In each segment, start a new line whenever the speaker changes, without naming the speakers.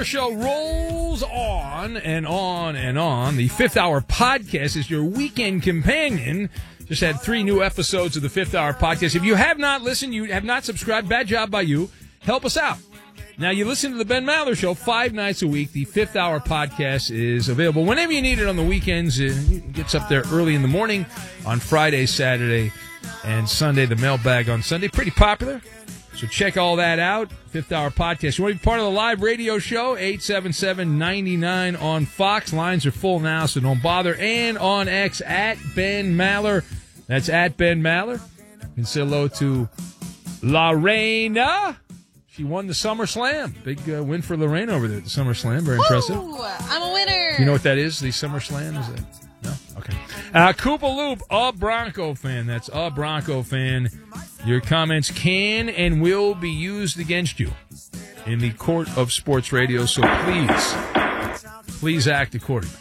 Show rolls on and on and on. The Fifth Hour Podcast is your weekend companion. Just had 3 new episodes of the Fifth Hour Podcast. If you have not listened, you have not subscribed, bad job by you. Help us out. Now, you listen to the Ben Maller Show 5 nights a week. The Fifth Hour Podcast is available whenever you need it on the weekends. It gets up there early in the morning on Friday, Saturday, and Sunday. The mailbag on Sunday. Pretty popular. So check all that out. Fifth Hour Podcast. You want to be part of the live radio show? 877-99 on Fox. Lines are full now, so don't bother. And on X, at Ben Maller. That's at Ben Maller. You can say hello to Lorena. She won the SummerSlam. Big win for Lorena over there at the SummerSlam. Very impressive.
I'm a winner.
You know what that is, the SummerSlam? Is that? No? Okay. Koopa Loop, a Bronco fan. That's a Bronco fan. Your comments can and will be used against you in the court of sports radio, so please act accordingly.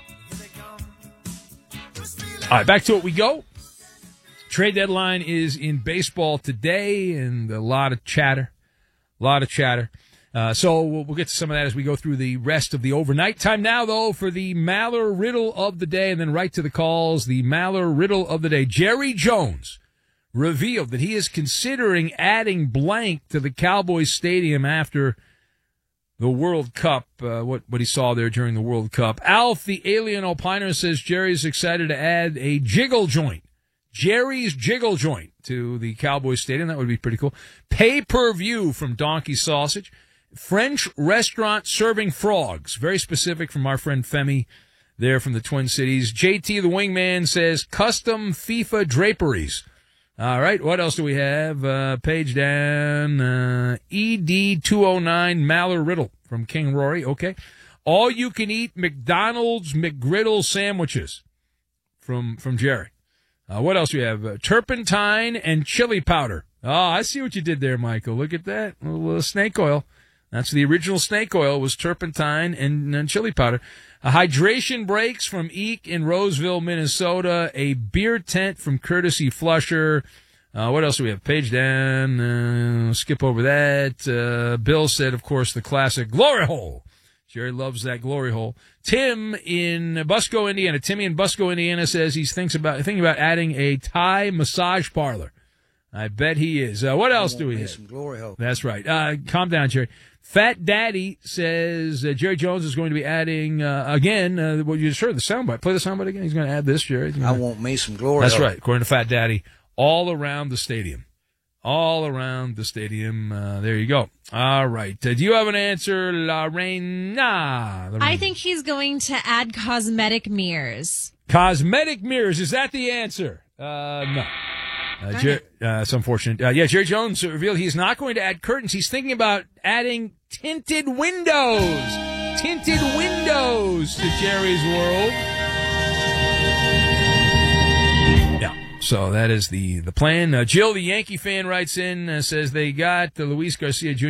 All right, back to it we go. Trade deadline is in baseball today, and a lot of chatter. So we'll get to some of that as we go through the rest of the overnight. Time now, though, for the Maller Riddle of the Day, and then right to the calls. The Maller Riddle of the Day. Jerry Jones revealed that he is considering adding blank to the Cowboys stadium after the World Cup, what he saw there during the World Cup. Alf, the alien opiner, says Jerry's excited to add a jiggle joint. Jerry's Jiggle Joint to the Cowboys stadium. That would be pretty cool. Pay-per-view from Donkey Sausage. French restaurant serving frogs. Very specific from our friend Femi there from the Twin Cities. JT, the wingman, says custom FIFA draperies. All right, what else do we have? Page down. ED209 Maller Riddle from King Rory. Okay. All you can eat McDonald's McGriddle sandwiches from Jerry. What else do we have? Turpentine and chili powder. Oh, I see what you did there, Michael. Look at that. A little snake oil. That's the original snake oil, was turpentine and chili powder. Hydration breaks from Eek in Roseville, Minnesota. A beer tent from Courtesy Flusher. What else do we have? Page down. Skip over that. Bill said, of course, the classic Glory Hole. Jerry loves that Glory Hole. Tim in Busco, Indiana. Timmy in Busco, Indiana says he's thinking about adding a Thai massage parlor. I bet he is. What else do we have?
Some Glory Hole.
That's right. Calm down, Jerry. Fat Daddy says Jerry Jones is going to be adding, again, what you just heard, the soundbite. Play the soundbite again. He's going to add this, Jerry.
I want me some Glory Hole.
That's right. According to Fat Daddy, all around the stadium. All around the stadium. There you go. All right. Do you have an answer, Lorena?
I think he's going to add cosmetic mirrors.
Cosmetic mirrors. Is that the answer? No. It's unfortunate. Jerry Jones revealed he's not going to add curtains. He's thinking about adding tinted windows. Tinted windows to Jerry's world. Yeah. So that is the plan. Jill, the Yankee fan, writes in, says they got Luis Garcia Jr.